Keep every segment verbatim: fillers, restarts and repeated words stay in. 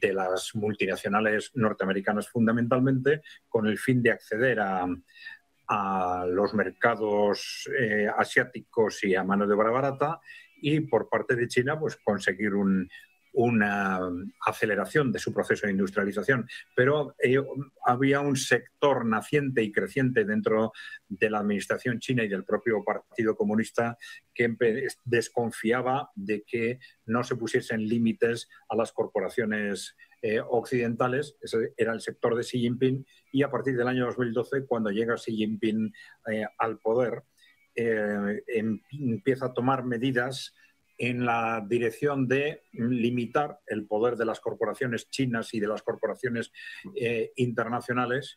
de las multinacionales norteamericanas fundamentalmente, con el fin de acceder a, a los mercados eh, asiáticos y a mano de obra barata, y por parte de China pues conseguir un, una aceleración de su proceso de industrialización. Pero eh, había un sector naciente y creciente dentro de la administración china y del propio Partido Comunista que desconfiaba de que no se pusiesen límites a las corporaciones eh, occidentales. Ese era el sector de Xi Jinping, y a partir del año dos mil doce, cuando llega Xi Jinping eh, al poder, eh, empieza a tomar medidas en la dirección de limitar el poder de las corporaciones chinas y de las corporaciones eh, internacionales,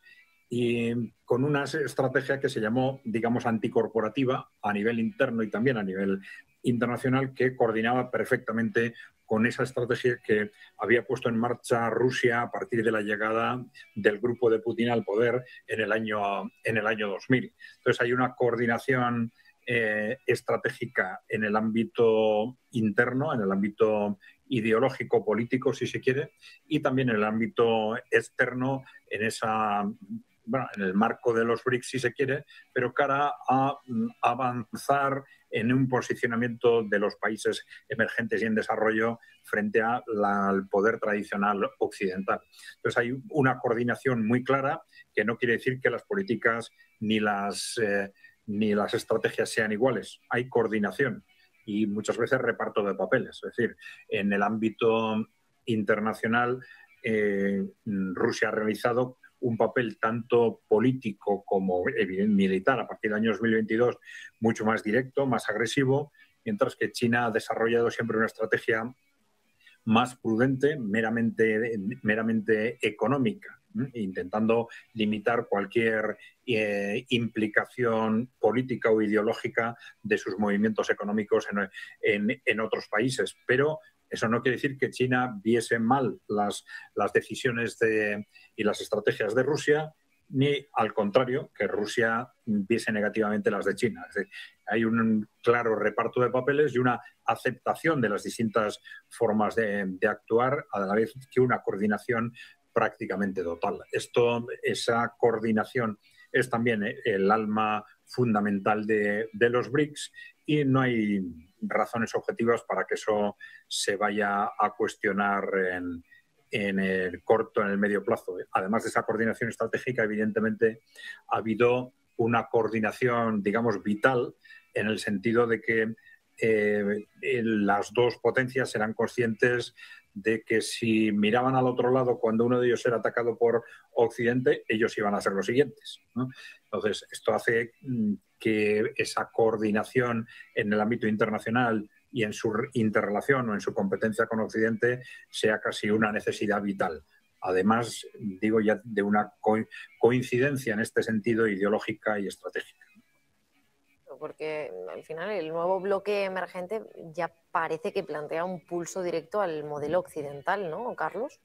y con una estrategia que se llamó, digamos, anticorporativa a nivel interno y también a nivel internacional, que coordinaba perfectamente con esa estrategia que había puesto en marcha Rusia a partir de la llegada del grupo de Putin al poder en el año, en el año dos mil. Entonces hay una coordinación Eh, estratégica en el ámbito interno, en el ámbito ideológico, político, si se quiere, y también en el ámbito externo, en esa, bueno, en el marco de los BRICS, si se quiere, pero cara a avanzar en un posicionamiento de los países emergentes y en desarrollo frente a la, al poder tradicional occidental. Entonces hay una coordinación muy clara, que no quiere decir que las políticas ni las eh, ni las estrategias sean iguales. Hay coordinación y muchas veces reparto de papeles. Es decir, en el ámbito internacional, eh, Rusia ha realizado un papel tanto político como militar a partir del año dos mil veintidós mucho más directo, más agresivo, mientras que China ha desarrollado siempre una estrategia más prudente, meramente, meramente económica, ¿eh? Intentando limitar cualquier eh, implicación política o ideológica de sus movimientos económicos en, en, en otros países. Pero eso no quiere decir que China viese mal las, las decisiones de, y las estrategias de Rusia, ni al contrario, que Rusia viese negativamente las de China. Es decir, hay un claro reparto de papeles y una aceptación de las distintas formas de, de actuar, a la vez que una coordinación prácticamente total. Esto, esa coordinación es también el alma fundamental de, de los BRICS, y no hay razones objetivas para que eso se vaya a cuestionar en en el corto, en el medio plazo. Además de esa coordinación estratégica, evidentemente ha habido una coordinación, digamos, vital, en el sentido de que eh, las dos potencias eran conscientes de que si miraban al otro lado cuando uno de ellos era atacado por Occidente, ellos iban a ser los siguientes, ¿no? Entonces, esto hace que esa coordinación en el ámbito internacional y en su interrelación o en su competencia con Occidente sea casi una necesidad vital. Además, digo ya, de una co coincidencia en este sentido ideológica y estratégica. Porque al final el nuevo bloque emergente ya parece que plantea un pulso directo al modelo occidental, ¿no, Carlos?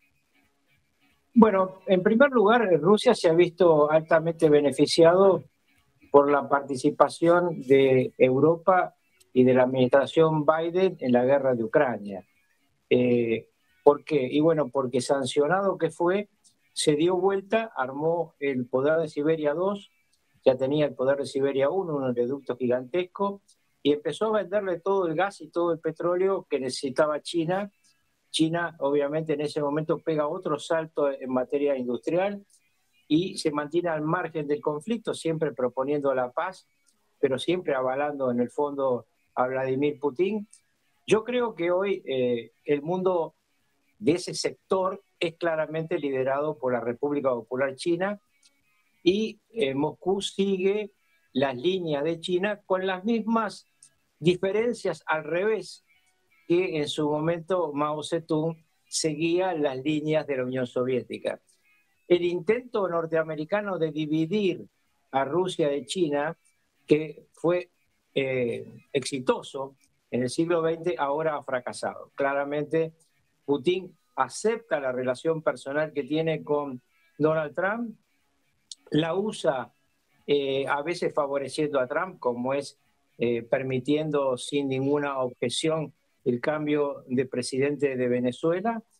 Bueno, en primer lugar, Rusia se ha visto altamente beneficiado por la participación de Europa y de la administración Biden en la guerra de Ucrania. Eh, ¿Por qué? Y bueno, porque sancionado que fue, se dio vuelta, armó el poder de Siberia dos, ya tenía el poder de Siberia uno, un oleoducto gigantesco, y empezó a venderle todo el gas y todo el petróleo que necesitaba China. China, obviamente, en ese momento pega otro salto en materia industrial y se mantiene al margen del conflicto, siempre proponiendo la paz, pero siempre avalando en el fondo a Vladimir Putin. Yo creo que hoy eh, el mundo de ese sector es claramente liderado por la República Popular China, y eh, Moscú sigue las líneas de China con las mismas diferencias al revés que en su momento Mao Zedong seguía las líneas de la Unión Soviética. El intento norteamericano de dividir a Rusia de China, que fue eh, exitoso en el siglo veinte, ahora ha fracasado. Claramente, Putin acepta la relación personal que tiene con Donald Trump, la usa eh, a veces favoreciendo a Trump, como es eh, permitiendo sin ninguna objeción el cambio de presidente de Venezuela,